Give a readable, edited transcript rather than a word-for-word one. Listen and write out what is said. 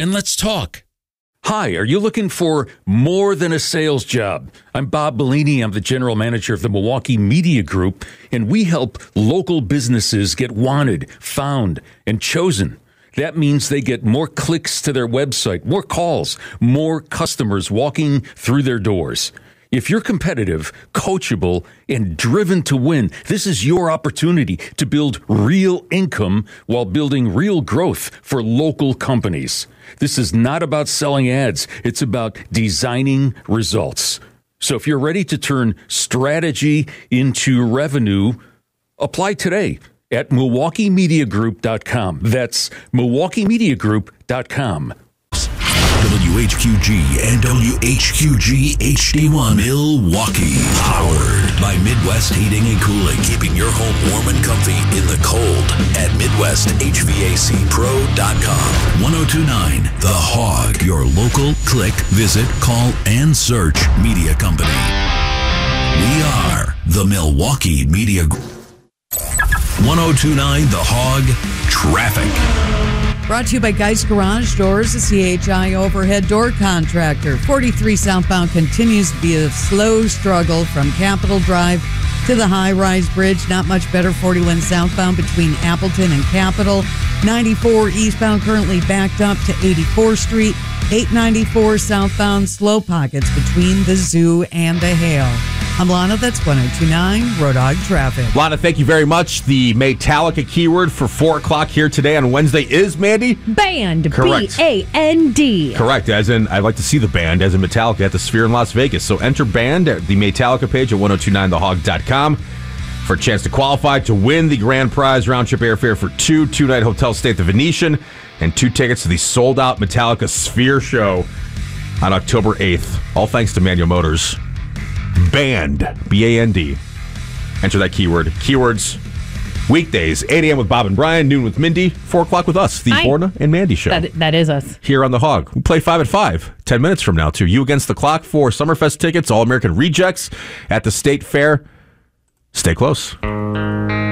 and let's talk. Hi, are you looking for more than a sales job? I'm Bob Bellini. I'm the general manager of the Milwaukee Media Group, and we help local businesses get wanted, found, and chosen. That means they get more clicks to their website, more calls, more customers walking through their doors. If you're competitive, coachable, and driven to win, this is your opportunity to build real income while building real growth for local companies. This is not about selling ads. It's about designing results. So if you're ready to turn strategy into revenue, apply today at MilwaukeeMediaGroup.com. That's MilwaukeeMediaGroup.com. WHQG and WHQG HD1 Milwaukee. Powered by Midwest Heating and Cooling, keeping your home warm and comfy in the cold at MidwestHVACPro.com. 1029 The Hog, your local click, visit, call, and search media company. We are the Milwaukee Media Group. 1029 The Hog Traffic. Brought to you by Geist Garage Doors, a CHI overhead door contractor. 43 southbound continues to be a slow struggle from Capitol Drive to the high-rise bridge. Not much better. 41 southbound between Appleton and Capitol. 94 eastbound currently backed up to 84th Street. 894 southbound slow pockets between the Zoo and the Hale. I'm Lana, that's 1029 Road Hog Traffic. Lana, thank you very much. The Metallica keyword for 4 o'clock here today on Wednesday is, Mandy? Band. Correct. B-A-N-D. Correct, as in, I'd like to see the band as in Metallica at the Sphere in Las Vegas. So enter band at the Metallica page at 1029thehog.com for a chance to qualify to win the grand prize round-trip airfare for 2-night hotel stay at the Venetian and 2 tickets to the sold-out Metallica Sphere show on October 8th. All thanks to Manual Motors. Band, B-A-N-D. Enter that keyword. Keywords, weekdays, 8 a.m. with Bob and Brian, noon with Mindy, 4 o'clock with us, the Borna and Mandy Show. That is us. Here on The Hog. We play 5 at 5, 10 minutes from now, too. You Against the Clock for Summerfest tickets, All-American Rejects at the State Fair. Stay close.